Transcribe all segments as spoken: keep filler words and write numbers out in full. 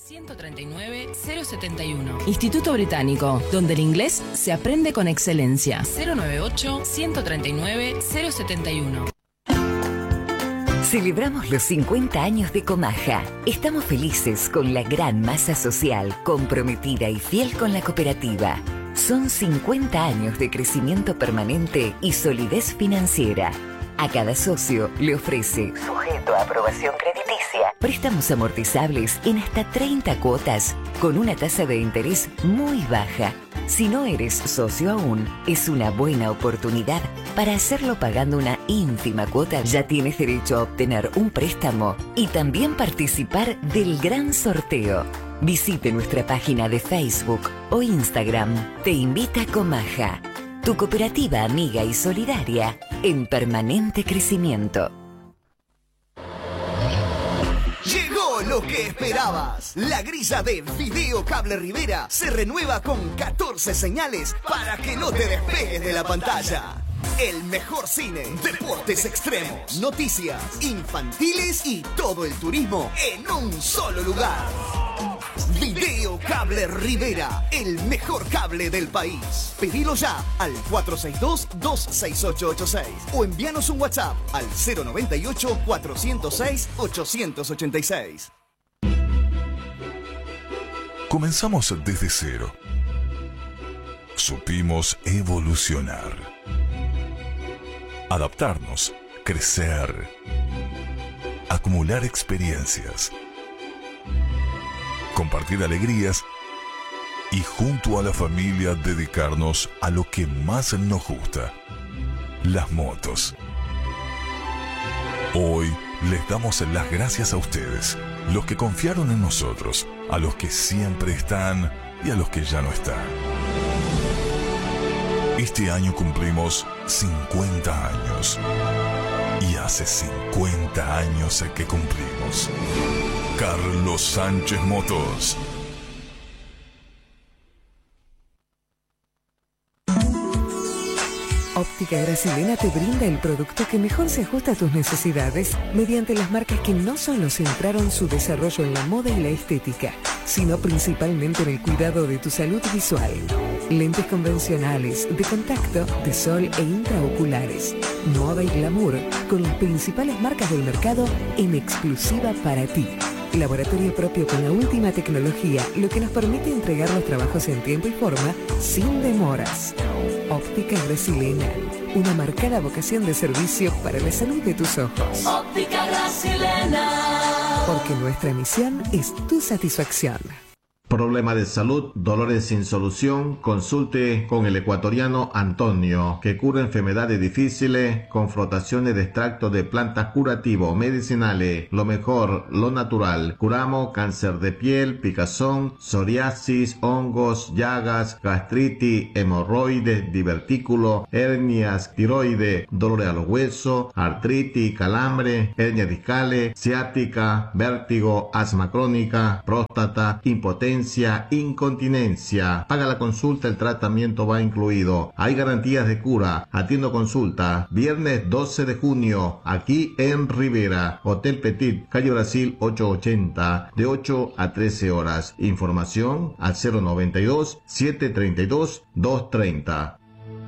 ciento treinta y nueve, cero setenta y uno. Instituto Británico, donde el inglés se aprende con excelencia. cero noventa y ocho, ciento treinta y nueve, cero setenta y uno. Celebramos los cincuenta años de Comaja. Estamos felices con la gran masa social, comprometida y fiel con la cooperativa. Son cincuenta años de crecimiento permanente y solidez financiera. A cada socio le ofrece, sujeto a aprobación crediticia, préstamos amortizables en hasta treinta cuotas con una tasa de interés muy baja. Si no eres socio aún, es una buena oportunidad para hacerlo pagando una ínfima cuota. Ya tienes derecho a obtener un préstamo y también participar del gran sorteo. Visite nuestra página de Facebook o Instagram. Te invita Comaja, tu cooperativa amiga y solidaria en permanente crecimiento. Llegó lo que esperabas. La grilla de Video Cable Rivera se renueva con catorce señales para que no te despegues de la pantalla. El mejor cine, deportes extremos, noticias, infantiles y todo el turismo en un solo lugar. Video Cable Rivera, el mejor cable del país. Pedilo ya al cuatro seis dos, dos seis ocho ocho seis o envíanos un WhatsApp al cero noventa y ocho, cuatrocientos seis, ochocientos ochenta y seis. Comenzamos desde cero. Supimos evolucionar, adaptarnos, crecer, acumular experiencias, compartir alegrías y junto a la familia dedicarnos a lo que más nos gusta, las motos. Hoy les damos las gracias a ustedes, los que confiaron en nosotros, a los que siempre están y a los que ya no están. Este año cumplimos cincuenta años y hace cincuenta años que cumplimos. Carlos Sánchez Motos. Óptica Grasilena te brinda el producto que mejor se ajusta a tus necesidades mediante las marcas que no solo centraron su desarrollo en la moda y la estética, sino principalmente en el cuidado de tu salud visual. Lentes convencionales, de contacto, de sol e intraoculares. Moda y glamour con las principales marcas del mercado en exclusiva para ti. Laboratorio propio con la última tecnología, lo que nos permite entregar los trabajos en tiempo y forma sin demoras. Óptica Grasilena, una marcada vocación de servicio para la salud de tus ojos. Óptica Grasilena. Porque nuestra misión es tu satisfacción. Problema de salud, dolores sin solución, consulte con el ecuatoriano Antonio, que cura enfermedades difíciles con frotaciones de extractos de plantas curativos, medicinales, lo mejor, lo natural. Curamos cáncer de piel, picazón, psoriasis, hongos, llagas, gastritis, hemorroides, divertículos, hernias, tiroides, dolores a los huesos, artritis, calambre, hernias discales, ciática, vértigo, asma crónica, próstata, impotencia, incontinencia. Paga la consulta, el tratamiento va incluido. Hay garantías de cura. Atiendo consulta. Viernes doce de junio, aquí en Rivera. Hotel Petit, calle Brasil ochocientos ochenta, de ocho a trece horas. Información al cero noventa y dos, setecientos treinta y dos, doscientos treinta.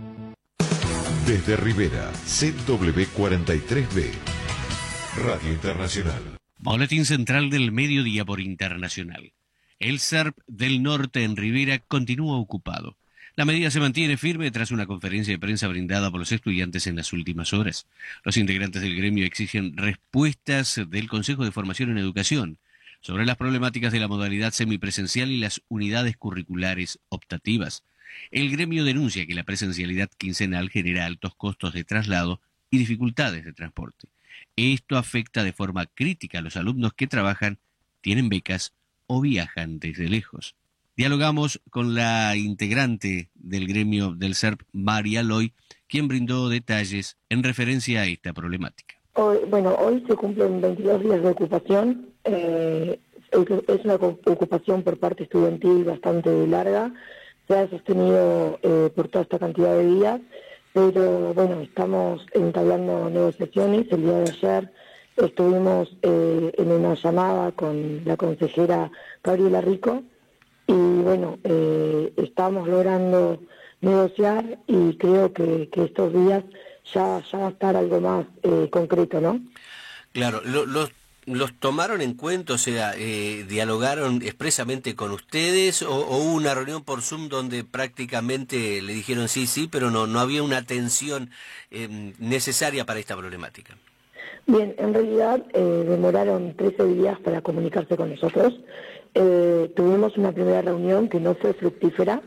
Desde Rivera, C W cuarenta y tres B, Radio Internacional. Boletín central del mediodía por Internacional. El S E R P del Norte en Rivera continúa ocupado. La medida se mantiene firme tras una conferencia de prensa brindada por los estudiantes en las últimas horas. Los integrantes del gremio exigen respuestas del Consejo de Formación en Educación sobre las problemáticas de la modalidad semipresencial y las unidades curriculares optativas. El gremio denuncia que la presencialidad quincenal genera altos costos de traslado y dificultades de transporte. Esto afecta de forma crítica a los alumnos que trabajan, tienen becas o viajan desde lejos. Dialogamos con la integrante del gremio del S E R P, María Loy, quien brindó detalles en referencia a esta problemática. Hoy, bueno, hoy se cumplen veintidós días de ocupación. Eh, es una ocupación por parte estudiantil bastante larga. Se ha sostenido eh, por toda esta cantidad de días, pero bueno, estamos entablando negociaciones. El día de ayer estuvimos eh, en una llamada con la consejera Gabriela Rico y bueno, eh, estamos logrando negociar y creo que, que estos días ya, ya va a estar algo más eh, concreto, ¿no? Claro, lo, los, los tomaron en cuenta, o sea, eh, dialogaron expresamente con ustedes o, o hubo una reunión por Zoom donde prácticamente le dijeron sí, sí, pero no, no había una atención eh, necesaria para esta problemática. Bien, en realidad eh, demoraron trece días para comunicarse con nosotros. Eh, tuvimos una primera reunión que no fue fructífera,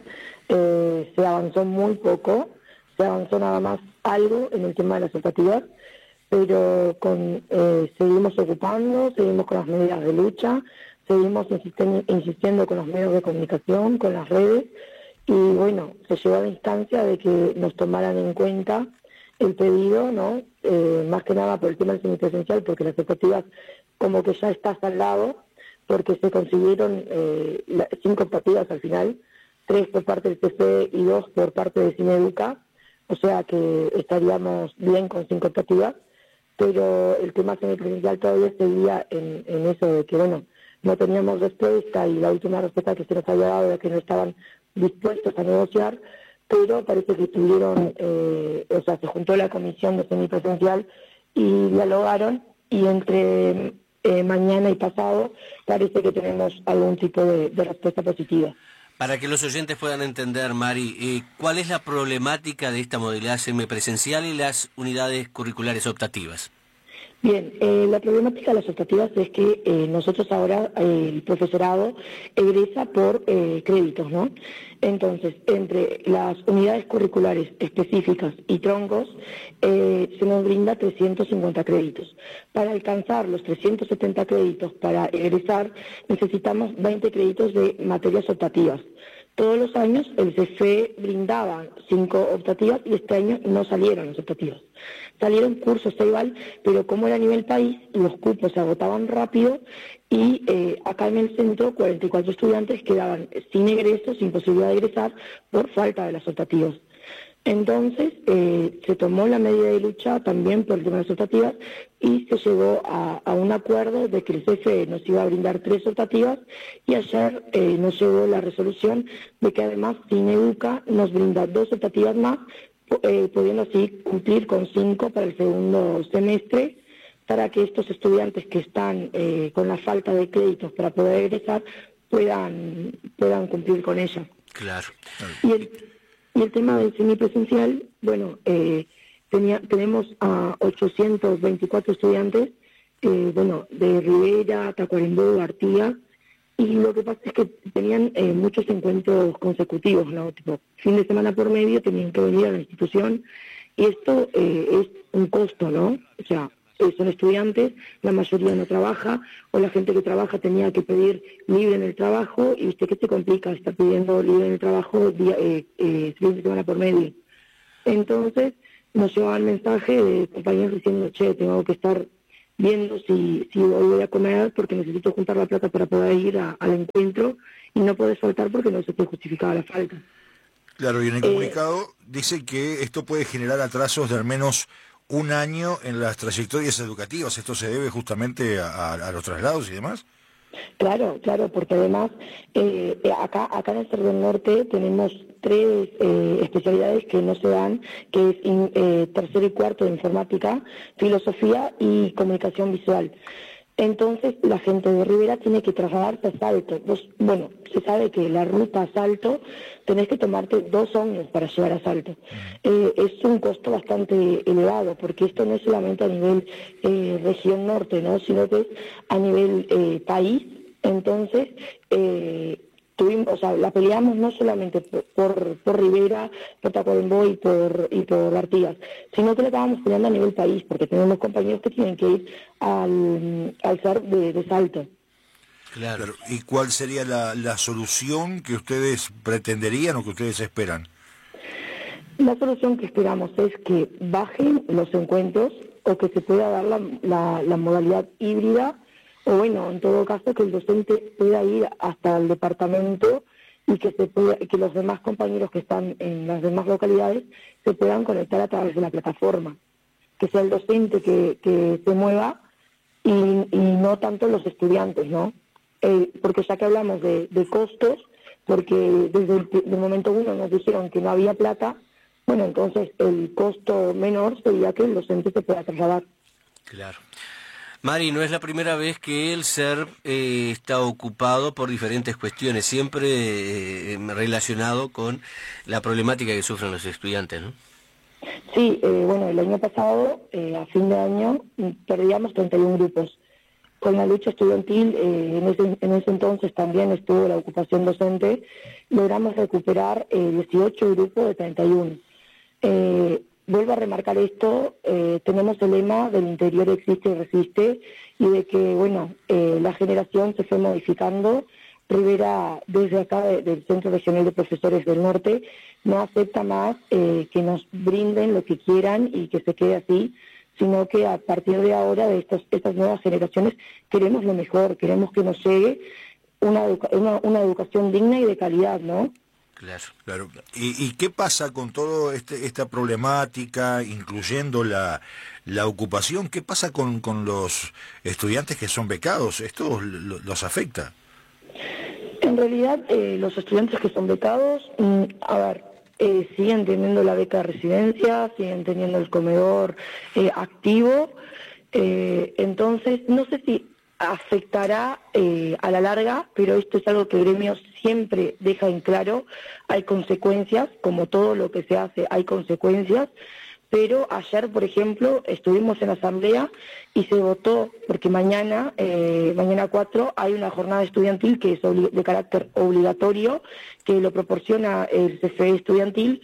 eh, se avanzó muy poco, se avanzó nada más algo en el tema de las optativas, pero con, eh, seguimos ocupando, seguimos con las medidas de lucha, seguimos insisten, insistiendo con los medios de comunicación, con las redes, y bueno, se llegó a la instancia de que nos tomaran en cuenta el pedido, ¿no? Eh, más que nada por el tema del semipresencial, porque las optativas como que ya está saldado, porque se consiguieron eh, la, cinco optativas al final, tres por parte del C F E y dos por parte de Cineduca, o sea que estaríamos bien con cinco optativas, pero el tema semipresencial todavía seguía en, en eso de que, bueno, no teníamos respuesta y la última respuesta que se nos había dado era que no estaban dispuestos a negociar, pero parece que tuvieron, eh, o sea, se juntó la comisión de semipresencial y dialogaron y entre eh, mañana y pasado parece que tenemos algún tipo de, de respuesta positiva. Para que los oyentes puedan entender, Mari, eh, ¿cuál es la problemática de esta modalidad semipresencial y las unidades curriculares optativas? Bien, eh, la problemática de las optativas es que eh, nosotros ahora, eh, el profesorado egresa por eh, créditos, ¿no? Entonces, entre las unidades curriculares específicas y troncos, eh, se nos brinda trescientos cincuenta créditos. Para alcanzar los trescientos setenta créditos para egresar, necesitamos veinte créditos de materias optativas. Todos los años el C F E brindaba cinco optativas y este año no salieron las optativas. Salieron cursos Ceibal, pero como era a nivel país, los cupos se agotaban rápido y eh, acá en el centro cuarenta y cuatro estudiantes quedaban sin egreso, sin posibilidad de egresar por falta de las optativas. Entonces eh, se tomó la medida de lucha también por el tema de las optativas y se llegó a, a un acuerdo de que el C F E nos iba a brindar tres optativas y ayer eh, nos llegó la resolución de que además Cineduca nos brinda dos optativas más, eh, pudiendo así cumplir con cinco para el segundo semestre, para que estos estudiantes que están eh, con la falta de créditos para poder egresar puedan, puedan cumplir con ella. Claro. Y el, Y el tema del semipresencial, bueno, eh, tenía, tenemos a ochocientos veinticuatro estudiantes, eh, bueno, de Rivera, Tacuarembó, Artigas, y lo que pasa es que tenían eh, muchos encuentros consecutivos, ¿no? Tipo, fin de semana por medio tenían que venir a la institución, y esto eh, es un costo, ¿no? O sea, eh, son estudiantes, la mayoría no trabaja, o la gente que trabaja tenía que pedir libre en el trabajo, y usted que se complica, está pidiendo libre en el trabajo día, eh, eh, fin de semana por medio. Entonces, nos llevaban mensaje de compañeros diciendo, che, tengo que estar viendo si, si voy a comer porque necesito juntar la plata para poder ir a, al encuentro, y no puedes faltar porque no se te justificaba la falta. Claro, y en el Eh, comunicado dice que esto puede generar atrasos de al menos un año en las trayectorias educativas. ¿Esto se debe justamente a, a, a los traslados y demás? Claro, claro, porque además eh, acá acá en el Cerro del Norte tenemos tres eh, especialidades que no se dan, que es in, eh, tercero y cuarto de informática, filosofía y comunicación visual. Entonces la gente de Rivera tiene que trasladarse a Salto. Vos, bueno, se sabe que la ruta a Salto tenés que tomarte dos años para llegar a Salto. Eh, es un costo bastante elevado, porque esto no es solamente a nivel eh, región norte, ¿no? Sino que es a nivel eh, país. Entonces, eh, tuvimos, o sea, la peleamos no solamente por, por, por Rivera, por Tacuarembó y por, y por Artigas, sino que la estábamos peleando a nivel país, porque tenemos compañeros que tienen que ir al, al C E R de, de Salto. Claro. ¿Y cuál sería la, la solución que ustedes pretenderían o que ustedes esperan? La solución que esperamos es que bajen los encuentros o que se pueda dar la, la, la modalidad híbrida, o bueno, en todo caso que el docente pueda ir hasta el departamento y que se pueda, que los demás compañeros que están en las demás localidades se puedan conectar a través de la plataforma. Que sea el docente que, que se mueva y, y no tanto los estudiantes, ¿no? Eh, porque ya que hablamos de, de costos, porque desde el, del momento uno nos dijeron que no había plata, bueno, entonces el costo menor sería que el docente se pueda trasladar. Claro. Mari, no es la primera vez que el S E R P eh, está ocupado por diferentes cuestiones, siempre eh, relacionado con la problemática que sufren los estudiantes, ¿no? Sí, eh, bueno, el año pasado, eh, a fin de año, perdíamos treinta y uno grupos. Con la lucha estudiantil, eh, en, ese, en ese entonces también estuvo la ocupación docente, logramos recuperar eh, dieciocho grupos de treinta y uno. Eh, vuelvo a remarcar esto, eh, tenemos el lema del interior existe y resiste, y de que, bueno, eh, la generación se fue modificando. Rivera, desde acá de, del Centro Regional de Profesores del Norte, no acepta más eh, que nos brinden lo que quieran y que se quede así, sino que a partir de ahora, de estas, estas nuevas generaciones, queremos lo mejor, queremos que nos llegue una, educa una, una educación digna y de calidad, ¿no? Claro, claro. ¿Y, y qué pasa con toda este, esta problemática, incluyendo la, la ocupación? ¿Qué pasa con, con los estudiantes que son becados? ¿Esto los afecta? En realidad, eh, los estudiantes que son becados, mmm, a ver, eh, siguen teniendo la beca de residencia, siguen teniendo el comedor eh, activo, eh, entonces no sé si afectará eh, a la larga, pero esto es algo que el gremio siempre deja en claro. Hay consecuencias, como todo lo que se hace hay consecuencias, pero ayer, por ejemplo, estuvimos en asamblea y se votó, porque mañana, eh, mañana cuatro, hay una jornada estudiantil que es de carácter obligatorio, que lo proporciona el C F E estudiantil,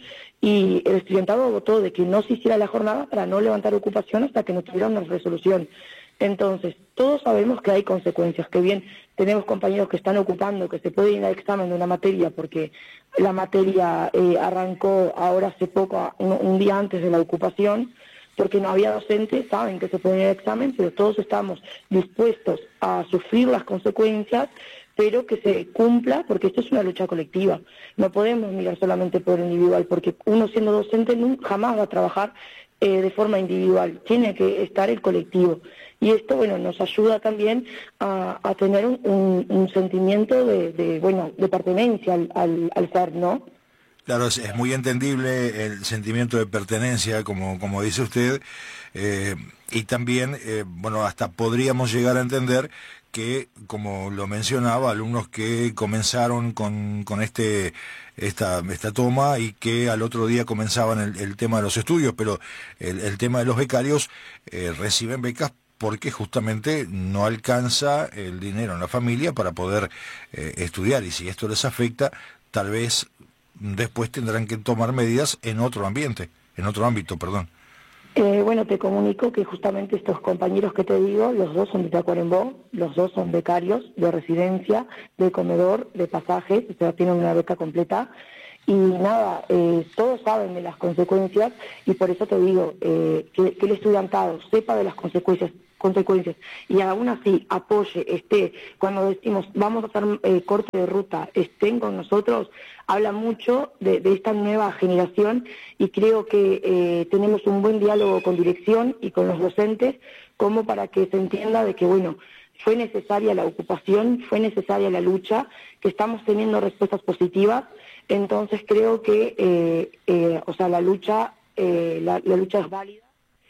y el estudiantado votó de que no se hiciera la jornada para no levantar ocupación hasta que no tuviera una resolución. Entonces, todos sabemos que hay consecuencias, que bien tenemos compañeros que están ocupando, que se puede ir al examen de una materia, porque la materia eh, arrancó ahora hace poco, un, un día antes de la ocupación, porque no había docentes, saben que se puede ir al examen, pero todos estamos dispuestos a sufrir las consecuencias, pero que se cumpla, porque esto es una lucha colectiva. No podemos mirar solamente por el individual, porque uno siendo docente nunca, jamás va a trabajar eh, de forma individual, tiene que estar el colectivo. Y esto, bueno, nos ayuda también a, a tener un, un, un sentimiento de, de, bueno, de pertenencia al, al, al ser, ¿no? Claro, es, es muy entendible el sentimiento de pertenencia, como, como dice usted, eh, y también, eh, bueno, hasta podríamos llegar a entender que, como lo mencionaba, alumnos que comenzaron con, con este esta, esta toma y que al otro día comenzaban el, el tema de los estudios, pero el, el tema de los becarios eh, reciben becas porque justamente no alcanza el dinero en la familia para poder eh, estudiar, y si esto les afecta, tal vez después tendrán que tomar medidas en otro ambiente, en otro ámbito, perdón. Eh, bueno, te comunico que justamente estos compañeros que te digo, los dos son de Tacuarembó, los dos son becarios de residencia, de comedor, de pasajes, o sea, tienen una beca completa. Y nada, eh, todos saben de las consecuencias, y por eso te digo, eh, que, que el estudiantado sepa de las consecuencias, consecuencias y aún así apoye, esté, cuando decimos vamos a hacer eh, corte de ruta, estén con nosotros, habla mucho de, de esta nueva generación, y creo que eh, tenemos un buen diálogo con dirección y con los docentes, como para que se entienda de que, bueno, fue necesaria la ocupación, fue necesaria la lucha, que estamos teniendo respuestas positivas. Entonces creo que, eh, eh, o sea, la lucha, eh, la, la lucha es válida,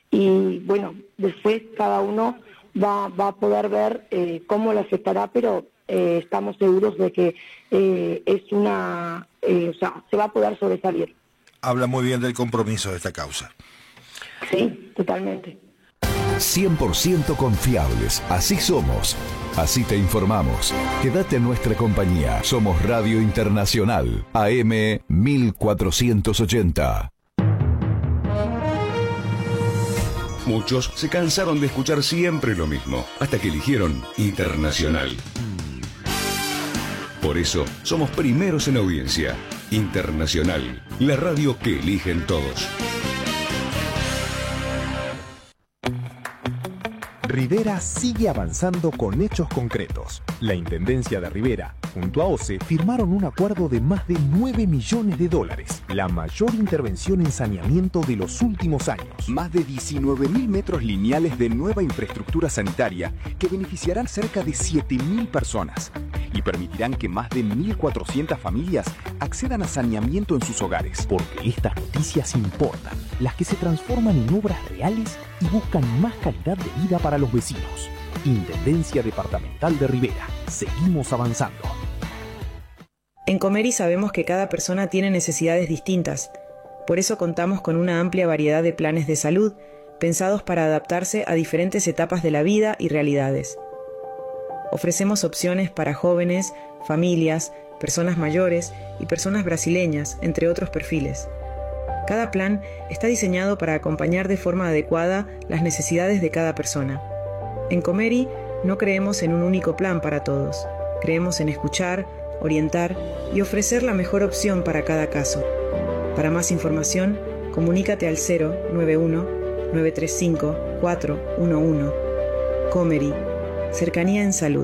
y bueno, después cada uno va, va a poder ver eh, cómo le afectará, pero eh, estamos seguros de que eh, es una, eh, o sea, se va a poder sobresalir. Habla muy bien del compromiso de esta causa. Sí, totalmente. cien por ciento confiables, así somos, así te informamos. Quédate en nuestra compañía. Somos Radio Internacional, A M mil cuatrocientos ochenta. Muchos se cansaron de escuchar siempre lo mismo, hasta que eligieron Internacional. Por eso, somos primeros en audiencia. Internacional, la radio que eligen todos. Rivera sigue avanzando con hechos concretos. La Intendencia de Rivera, junto a O C E, firmaron un acuerdo de más de nueve millones de dólares, la mayor intervención en saneamiento de los últimos años. Más de diecinueve mil metros lineales de nueva infraestructura sanitaria que beneficiarán cerca de siete mil personas y permitirán que más de mil cuatrocientas familias accedan a saneamiento en sus hogares. Porque estas noticias importan, las que se transforman en obras reales y buscan más calidad de vida para los vecinos. Intendencia Departamental de Rivera. Seguimos avanzando. En Comeri sabemos que cada persona tiene necesidades distintas. Por eso contamos con una amplia variedad de planes de salud pensados para adaptarse a diferentes etapas de la vida y realidades. Ofrecemos opciones para jóvenes, familias, personas mayores y personas brasileñas, entre otros perfiles. Cada plan está diseñado para acompañar de forma adecuada las necesidades de cada persona. En Comeri no creemos en un único plan para todos. Creemos en escuchar, orientar y ofrecer la mejor opción para cada caso. Para más información, comunícate al cero nueve uno, nueve tres cinco, cuatro uno uno. Comeri, cercanía en salud.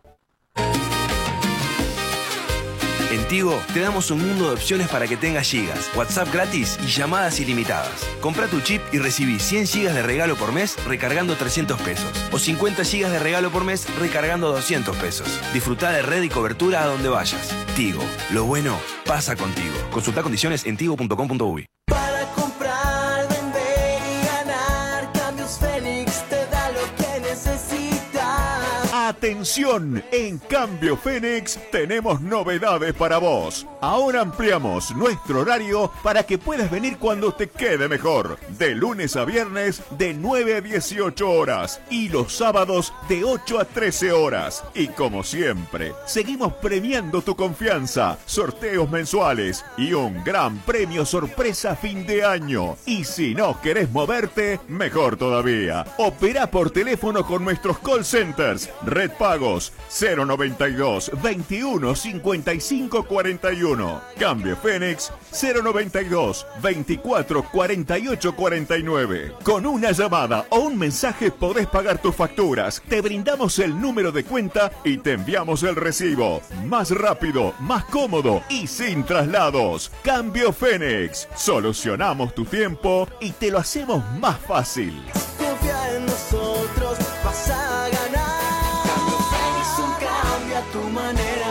En Tigo te damos un mundo de opciones para que tengas gigas, WhatsApp gratis y llamadas ilimitadas. Compra tu chip y recibí cien gigas de regalo por mes recargando trescientos pesos. O cincuenta gigas de regalo por mes recargando doscientos pesos. Disfruta de red y cobertura a donde vayas. Tigo, lo bueno pasa contigo. Consulta condiciones en tigo punto com punto uy. Para comprar, vender y ganar, Cambios Fénix te da lo que necesitas. Atención, en Cambio Fénix tenemos novedades para vos. Ahora ampliamos nuestro horario para que puedas venir cuando te quede mejor. De lunes a viernes de nueve a dieciocho horas y los sábados de ocho a trece horas. Y como siempre, seguimos premiando tu confianza, sorteos mensuales y un gran premio sorpresa a fin de año. Y si no querés moverte, mejor todavía. Opera por teléfono con nuestros call centers. Red Pagos cero noventa y dos, veintiuno, cincuenta y cinco, cuarenta y uno. Cambio Fénix cero noventa y dos, veinticuatro, cuarenta y ocho, cuarenta y nueve. Con una llamada o un mensaje podés pagar tus facturas. Te brindamos el número de cuenta y te enviamos el recibo. Más rápido, más cómodo y sin traslados. Cambio Fénix. Solucionamos tu tiempo y te lo hacemos más fácil. Confía en nosotros, vas a ganar. Cambio Fénix, un cambio a tu manera.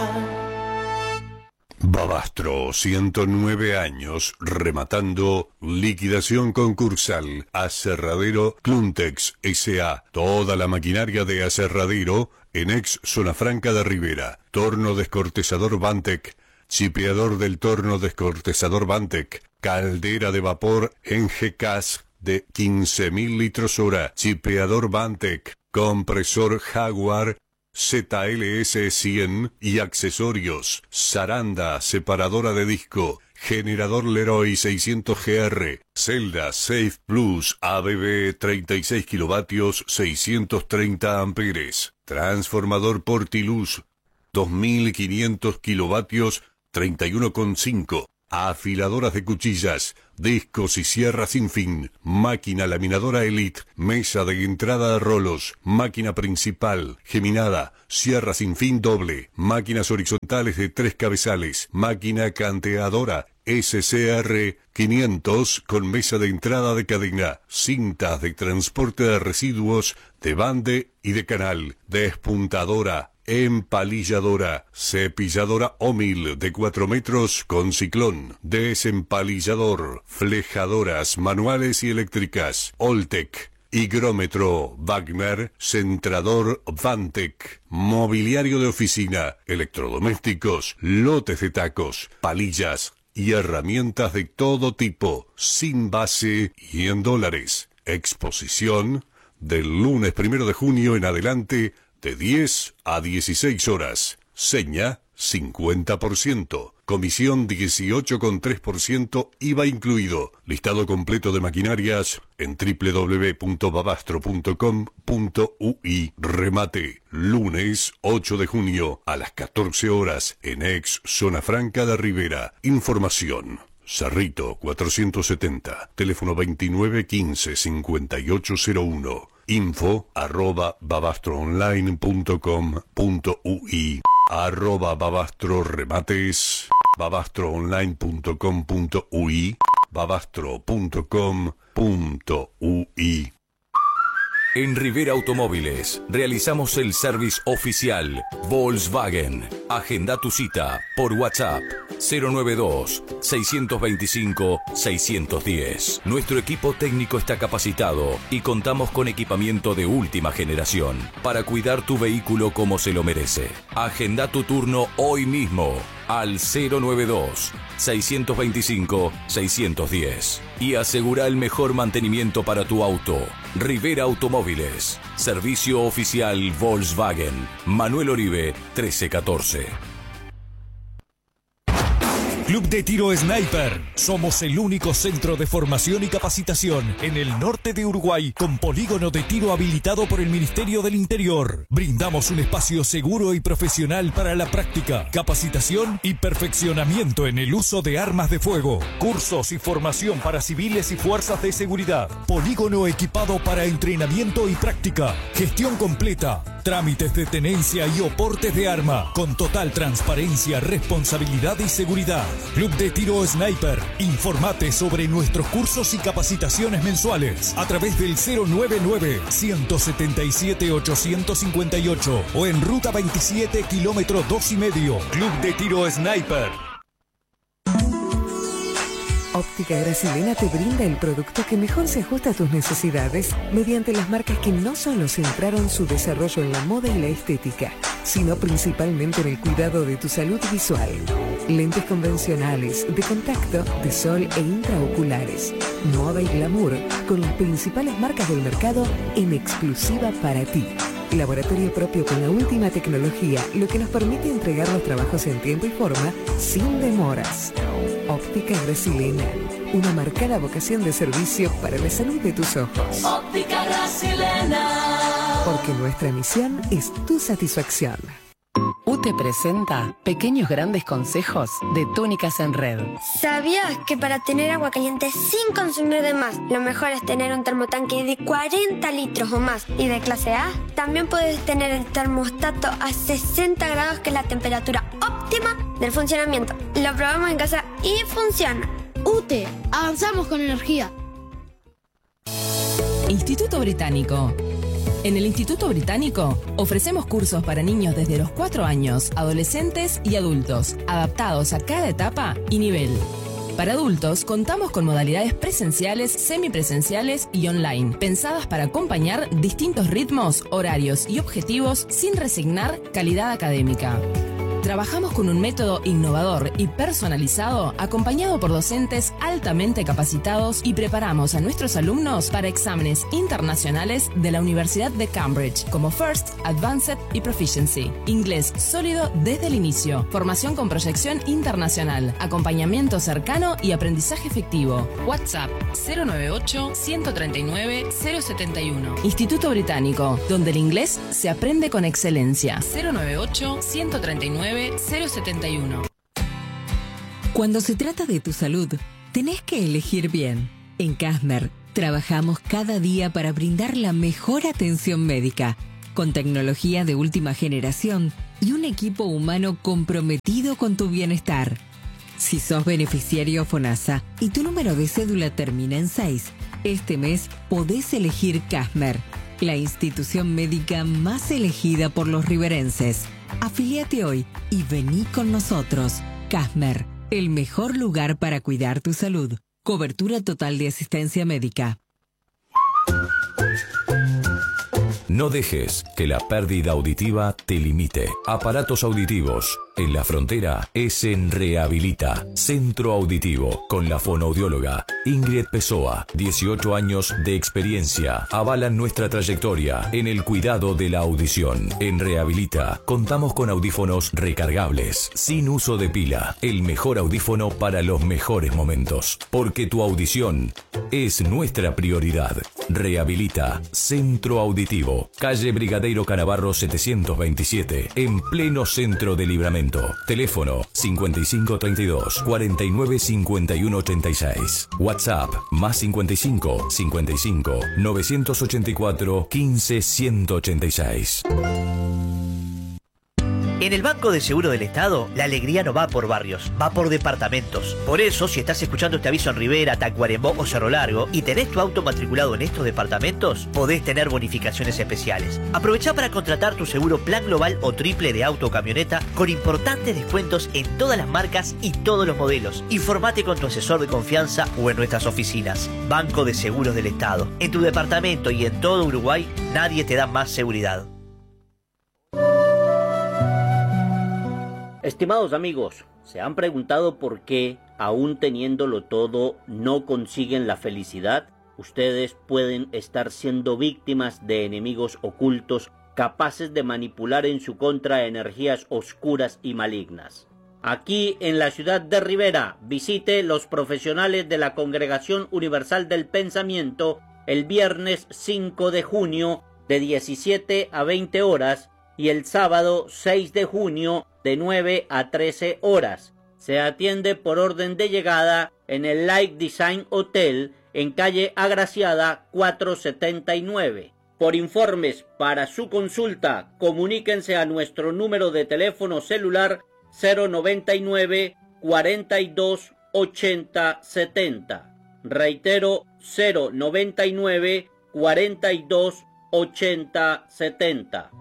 Babastro, ciento nueve años, rematando liquidación concursal. Aserradero Cluntex S A Toda la maquinaria de aserradero en ex Zona Franca de Rivera. Torno descortezador Bantec. Chipeador del torno descortezador Bantec. Caldera de vapor en G C A S de quince mil litros hora. Chipeador Bantec. Compresor Jaguar Z L S cien y accesorios. Zaranda, separadora de disco. Generador Leroy seiscientos G R. Celda Safe Plus A B B treinta y seis kilovatios, seiscientos treinta amperes. Transformador Portiluz dos mil quinientos kilovatios, treinta y uno coma cinco. Afiladoras de cuchillas, discos y sierras sin fin, máquina laminadora Elite, mesa de entrada a rolos, máquina principal, geminada, sierra sin fin doble, máquinas horizontales de tres cabezales, máquina canteadora S C R quinientos con mesa de entrada de cadena, cintas de transporte de residuos, de bande y de canal, despuntadora, empalilladora, cepilladora Omil de cuatro metros con ciclón, desempalillador, flejadoras manuales y eléctricas, Oltec, higrómetro Wagner, centrador Vantec, mobiliario de oficina, electrodomésticos, lotes de tacos, palillas y herramientas de todo tipo, sin base y en dólares. Exposición del lunes primero de junio en adelante, de diez a dieciséis horas. Seña cincuenta por ciento. Comisión dieciocho coma tres por ciento I V A incluido. Listado completo de maquinarias en doble u doble u doble u punto babastro punto com punto uy. Remate. Lunes ocho de junio a las catorce horas en ex Zona Franca de Rivera. Información. Cerrito cuatrocientos setenta. Teléfono veintinueve quince cincuenta y ocho cero uno. info arroba babastroonline punto com punto ui, arroba babastro remates, babastroonline punto com punto ui, babastro punto com punto ui. En Rivera Automóviles realizamos el service oficial Volkswagen. Agenda tu cita por WhatsApp cero nueve dos, seis dos cinco, seis uno cero. Nuestro equipo técnico está capacitado y contamos con equipamiento de última generación para cuidar tu vehículo como se lo merece. Agenda tu turno hoy mismo al cero nueve dos, seis dos cinco, seis uno cero y asegura el mejor mantenimiento para tu auto. Rivera Automóviles, servicio oficial Volkswagen. Manuel Oribe, trece catorce. Club de Tiro Sniper. Somos el único centro de formación y capacitación en el norte de Uruguay con polígono de tiro habilitado por el Ministerio del Interior. Brindamos un espacio seguro y profesional para la práctica, capacitación y perfeccionamiento en el uso de armas de fuego. Cursos y formación para civiles y fuerzas de seguridad. Polígono equipado para entrenamiento y práctica. Gestión completa. Trámites de tenencia y oportes de arma con total transparencia, responsabilidad y seguridad. Club de Tiro Sniper. Informate sobre nuestros cursos y capacitaciones mensuales a través del cero nueve nueve, uno siete siete, ocho cinco ocho o en Ruta veintisiete, kilómetro dos y medio. Club de Tiro Sniper. Óptica Brasilena te brinda el producto que mejor se ajusta a tus necesidades mediante las marcas que no solo centraron su desarrollo en la moda y la estética, sino principalmente en el cuidado de tu salud visual. Lentes convencionales, de contacto, de sol e intraoculares, moda y glamour, con las principales marcas del mercado en exclusiva para ti. Laboratorio propio con la última tecnología, lo que nos permite entregar los trabajos en tiempo y forma sin demoras. Óptica Brasilena, una marcada vocación de servicio para la salud de tus ojos. Óptica Brasilena. Porque nuestra misión es tu satisfacción. U T E presenta Pequeños Grandes Consejos de Túnicas en Red. ¿Sabías que para tener agua caliente sin consumir de más, lo mejor es tener un termotanque de cuarenta litros o más y de clase A? También puedes tener el termostato a sesenta grados, que es la temperatura óptima del funcionamiento. Lo probamos en casa y funciona. U T E, avanzamos con energía. Instituto Británico. En el Instituto Británico ofrecemos cursos para niños desde los cuatro años, adolescentes y adultos, adaptados a cada etapa y nivel. Para adultos contamos con modalidades presenciales, semipresenciales y online, pensadas para acompañar distintos ritmos, horarios y objetivos sin resignar calidad académica. Trabajamos con un método innovador y personalizado, acompañado por docentes altamente capacitados, y preparamos a nuestros alumnos para exámenes internacionales de la Universidad de Cambridge, como First, Advanced y Proficiency. Inglés sólido desde el inicio, formación con proyección internacional, acompañamiento cercano y aprendizaje efectivo. WhatsApp cero nueve ocho, uno tres nueve, cero siete uno. Instituto Británico, donde el inglés se aprende con excelencia. cero nueve ocho, uno tres nueve, cero siete uno. Cuando se trata de tu salud, tenés que elegir bien. En Casmer trabajamos cada día para brindar la mejor atención médica, con tecnología de última generación y un equipo humano comprometido con tu bienestar. Si sos beneficiario FONASA y tu número de cédula termina en seis, este mes podés elegir Casmer, la institución médica más elegida por los riverenses. Afíliate hoy y vení con nosotros. Casmer, el mejor lugar para cuidar tu salud. Cobertura total de asistencia médica. No dejes que la pérdida auditiva te limite. Aparatos auditivos. En la frontera es en Rehabilita, Centro Auditivo, con la fonoaudióloga Ingrid Pessoa. dieciocho años de experiencia avalan nuestra trayectoria en el cuidado de la audición. En Rehabilita contamos con audífonos recargables, sin uso de pila. El mejor audífono para los mejores momentos. Porque tu audición es nuestra prioridad. Rehabilita, Centro Auditivo, calle Brigadeiro Canavarro setecientos veintisiete, en pleno centro de Libramento. financiamiento. Teléfono cincuenta y cinco treinta y dos cuarenta y nueve cincuenta y uno ochenta y seis. WhatsApp más cincuenta y cinco cincuenta y cinco novecientos ochenta y cuatro quince ciento ochenta y seis. En el Banco de Seguro del Estado, la alegría no va por barrios, va por departamentos. Por eso, si estás escuchando este aviso en Rivera, Tacuarembó o Cerro Largo y tenés tu auto matriculado en estos departamentos, podés tener bonificaciones especiales. Aprovechá para contratar tu seguro plan global o triple de auto o camioneta con importantes descuentos en todas las marcas y todos los modelos. Informate con tu asesor de confianza o en nuestras oficinas. Banco de Seguros del Estado. En tu departamento y en todo Uruguay, nadie te da más seguridad. Estimados amigos, ¿se han preguntado por qué, aún teniéndolo todo, no consiguen la felicidad? Ustedes pueden estar siendo víctimas de enemigos ocultos capaces de manipular en su contra energías oscuras y malignas. Aquí en la ciudad de Rivera, visite los profesionales de la Congregación Universal del Pensamiento el viernes cinco de junio de diecisiete a veinte horas y el sábado seis de junio de nueve a trece horas. Se atiende por orden de llegada en el Light Design Hotel en calle Agraciada cuatrocientos setenta y nueve. Por informes para su consulta, comuníquense a nuestro número de teléfono celular cero noventa y nueve cuarenta y dos ochenta setenta. Reitero, cero noventa y nueve cuarenta y dos ochenta setenta.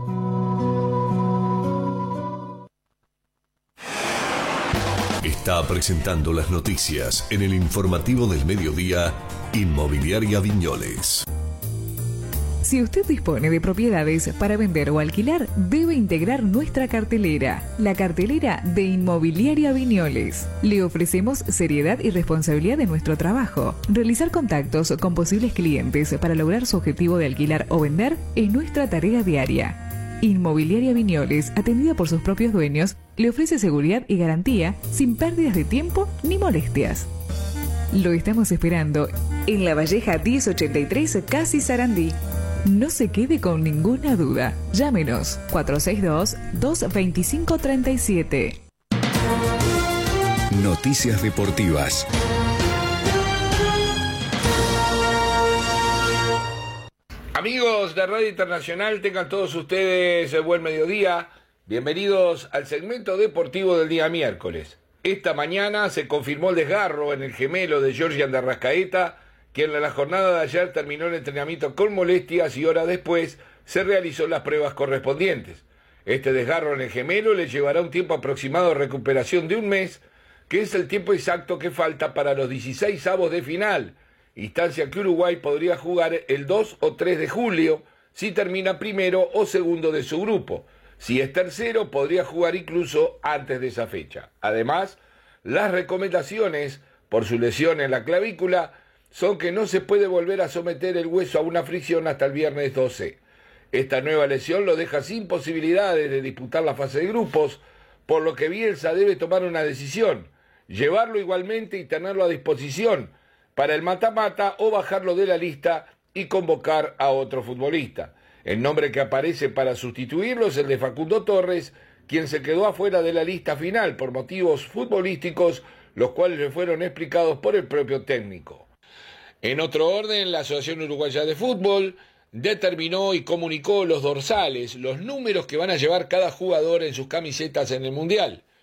Está presentando las noticias en el informativo del mediodía, Inmobiliaria Viñoles. Si usted dispone de propiedades para vender o alquilar, debe integrar nuestra cartelera, la cartelera de Inmobiliaria Viñoles. Le ofrecemos seriedad y responsabilidad en nuestro trabajo. Realizar contactos con posibles clientes para lograr su objetivo de alquilar o vender es nuestra tarea diaria. Inmobiliaria Viñoles, atendida por sus propios dueños, le ofrece seguridad y garantía sin pérdidas de tiempo ni molestias. Lo estamos esperando en La Valleja diez ochenta y tres, Casi Sarandí. No se quede con ninguna duda. Llámenos cuatro seis dos, dos dos cinco tres siete. Noticias deportivas. Amigos de Radio Internacional, tengan todos ustedes buen mediodía. Bienvenidos al segmento deportivo del día miércoles. Esta mañana se confirmó el desgarro en el gemelo de Georgian de Arrascaeta, quien en la jornada de ayer terminó el entrenamiento con molestias y horas después se realizó las pruebas correspondientes. Este desgarro en el gemelo le llevará un tiempo aproximado de recuperación de un mes, que es el tiempo exacto que falta para los dieciséis avos de final, instancia que Uruguay podría jugar el dos o tres de julio si termina primero o segundo de su grupo. Si es tercero, podría jugar incluso antes de esa fecha. Además, las recomendaciones por su lesión en la clavícula son que no se puede volver a someter el hueso a una fricción hasta el viernes doce. Esta nueva lesión lo deja sin posibilidades de disputar la fase de grupos, por lo que Bielsa debe tomar una decisión: llevarlo igualmente y tenerlo a disposición para el mata-mata o bajarlo de la lista y convocar a otro futbolista. El nombre que aparece para sustituirlo es el de Facundo Torres, quien se quedó afuera de la lista final por motivos futbolísticos, los cuales le fueron explicados por el propio técnico. En otro orden, la Asociación Uruguaya de Fútbol determinó y comunicó los dorsales, los números que van a llevar cada jugador en sus camisetas en el Mundial.